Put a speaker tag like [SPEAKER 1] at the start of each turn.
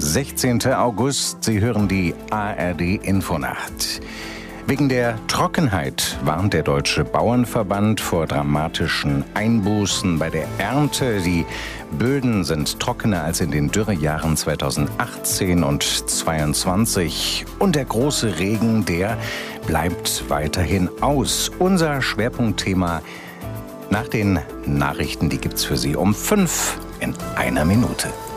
[SPEAKER 1] 16. August. Sie hören die ARD-Infonacht. Wegen der Trockenheit warnt der Deutsche Bauernverband vor dramatischen Einbußen bei der Ernte. Die Böden sind trockener als in den Dürrejahren 2018 und 2022. Und der große Regen, der bleibt weiterhin aus. Unser Schwerpunktthema nach den Nachrichten, die gibt's für Sie um 5 in einer Minute.